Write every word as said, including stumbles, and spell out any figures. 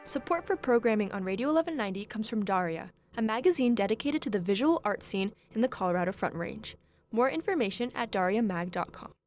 Support for programming on Radio eleven ninety comes from Daria, a magazine dedicated to the visual art scene in the Colorado Front Range. More information at daria mag dot com.